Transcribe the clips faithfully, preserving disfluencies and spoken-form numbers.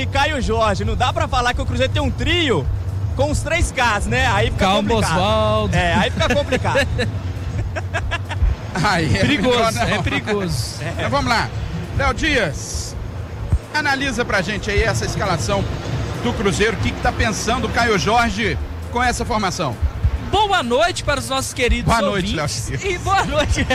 e Caio Jorge. Não dá pra falar que o Cruzeiro tem um trio com os três Ks, né? Aí fica Calma, complicado. Oswaldo. É, aí fica complicado. Aí é perigoso, melhor não. é perigoso. É. Então vamos lá. Léo Dias, analisa pra gente aí essa escalação do Cruzeiro. O que que tá pensando o Caio Jorge com essa formação? Boa noite para os nossos queridos boa noite, ouvintes. Léo. E boa noite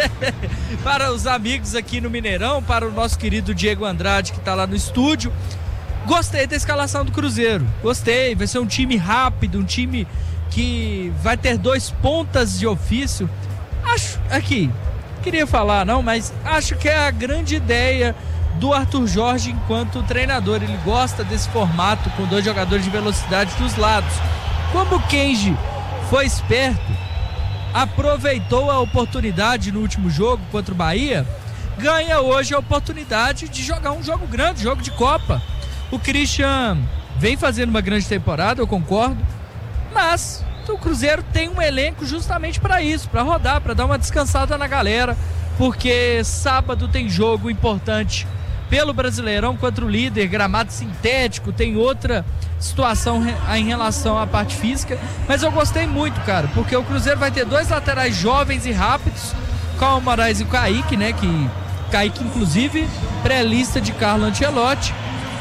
para os amigos aqui no Mineirão, para o nosso querido Diego Andrade, que está lá no estúdio. Gostei da escalação do Cruzeiro. Gostei. Vai ser um time rápido, um time que vai ter dois pontas de ofício. Acho, aqui, queria falar não, mas acho que é a grande ideia do Arthur Jorge enquanto treinador. Ele gosta desse formato com dois jogadores de velocidade dos lados. Como o Kenji foi esperto, aproveitou a oportunidade no último jogo contra o Bahia, ganha hoje a oportunidade de jogar um jogo grande, jogo de Copa. O Christian vem fazendo uma grande temporada, eu concordo, mas o Cruzeiro tem um elenco justamente para isso, para rodar, para dar uma descansada na galera, porque sábado tem jogo importante pelo Brasileirão contra o líder, gramado sintético, tem outra situação em relação à parte física, mas eu gostei muito, cara, porque o Cruzeiro vai ter dois laterais jovens e rápidos, Calma Moraes e o Kaique, né, que Kaique inclusive pré-lista de Carlo Ancelotti,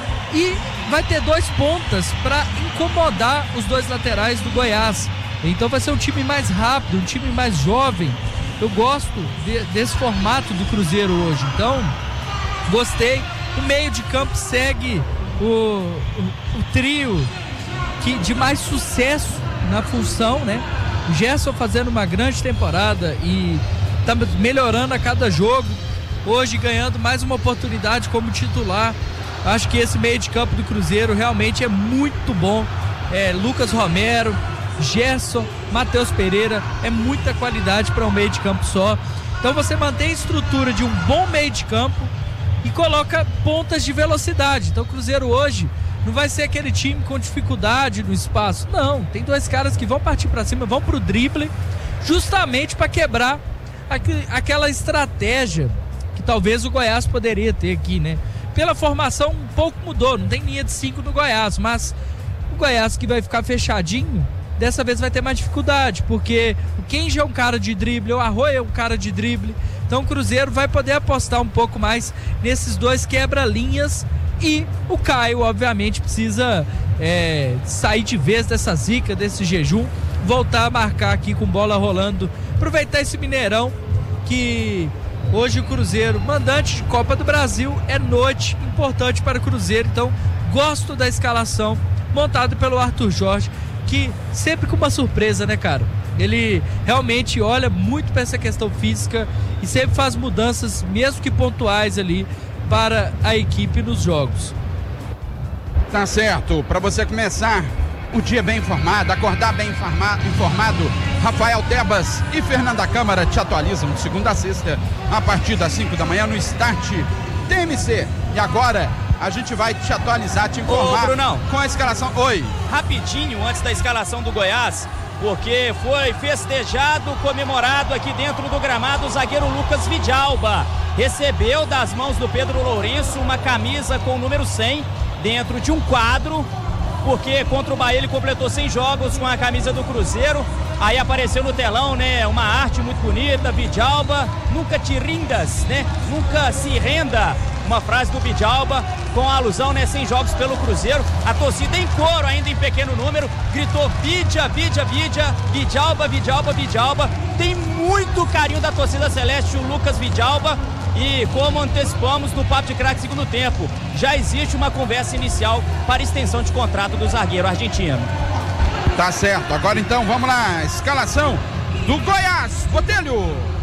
e vai ter dois pontas para incomodar os dois laterais do Goiás. Então vai ser um time mais rápido, um time mais jovem. Eu gosto de, desse formato do Cruzeiro hoje, então gostei. O meio de campo segue o, o, o trio que, de mais sucesso na função, né? O Gerson fazendo uma grande temporada e tá melhorando a cada jogo. Hoje ganhando mais uma oportunidade como titular. Acho que esse meio de campo do Cruzeiro realmente é muito bom. É, Lucas Romero, Gerson, Matheus Pereira, é muita qualidade para um meio de campo só. Então você mantém a estrutura de um bom meio de campo e coloca pontas de velocidade. Então o Cruzeiro hoje não vai ser aquele time com dificuldade no espaço. Não, tem dois caras que vão partir para cima, vão pro drible, justamente para quebrar aqu- aquela estratégia que talvez o Goiás poderia ter aqui, né? Pela formação um pouco mudou, não tem linha de cinco no Goiás, mas o Goiás que vai ficar fechadinho, dessa vez vai ter mais dificuldade, porque o Kenji é um cara de drible, o Arroio é um cara de drible, então o Cruzeiro vai poder apostar um pouco mais nesses dois quebra-linhas e o Caio, obviamente, precisa é, sair de vez dessa zica, desse jejum, voltar a marcar aqui com bola rolando, aproveitar esse Mineirão que... Hoje o Cruzeiro, mandante de Copa do Brasil, é noite importante para o Cruzeiro, então gosto da escalação montada pelo Arthur Jorge, que sempre com uma surpresa, né, cara? Ele realmente olha muito para essa questão física e sempre faz mudanças, mesmo que pontuais ali, para a equipe nos jogos. Tá certo, para você começar o dia bem informado, acordar bem informado, informado, Rafael Tebas e Fernanda Câmara te atualizam de segunda a sexta, a partir das cinco da manhã no Start T M C. E agora a gente vai te atualizar, te informar. Ô, Brunão, com a escalação. Oi. Rapidinho, antes da escalação do Goiás, porque foi festejado, comemorado aqui dentro do gramado o zagueiro Lucas Vidalba. Recebeu das mãos do Pedro Lourenço uma camisa com o número cem dentro de um quadro, porque contra o Bahia ele completou cem jogos com a camisa do Cruzeiro. Aí apareceu no telão, né, uma arte muito bonita, Vidalba, nunca te rindas, né, nunca se renda, uma frase do Vidalba com alusão, né, cem jogos pelo Cruzeiro. A torcida em coro, ainda em pequeno número, gritou Vidia, Vidia, Vidia, Vidalba, Vidalba, Vidalba. Tem muito carinho da torcida celeste o Lucas Vidalba. E como antecipamos no Papo de Craque segundo tempo, já existe uma conversa inicial para extensão de contrato do zagueiro argentino. Tá certo, agora então vamos lá, escalação do Goiás, Botelho.